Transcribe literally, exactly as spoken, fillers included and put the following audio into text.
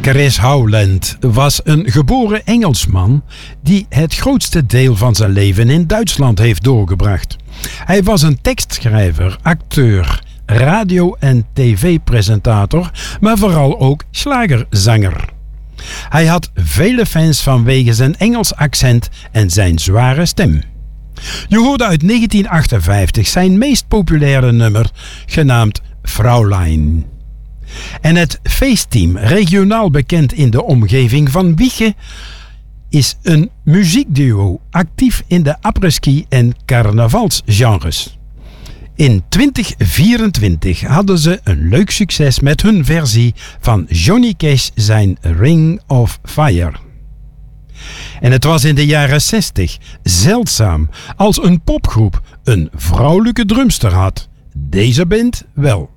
Chris Howland was een geboren Engelsman die het grootste deel van zijn leven in Duitsland heeft doorgebracht. Hij was een tekstschrijver, acteur, radio- en tv-presentator, maar vooral ook slagerzanger. Hij had vele fans vanwege zijn Engels accent en zijn zware stem. Je hoorde uit negentien achtenvijftig zijn meest populaire nummer, genaamd Fraulein. En het feestteam, regionaal bekend in de omgeving van Wijchen, is een muziekduo actief in de après-ski en carnavalsgenres. In twintig vierentwintig hadden ze een leuk succes met hun versie van Johnny Cash zijn Ring of Fire. En het was in de jaren zestig zeldzaam als een popgroep een vrouwelijke drumster had. Deze band wel.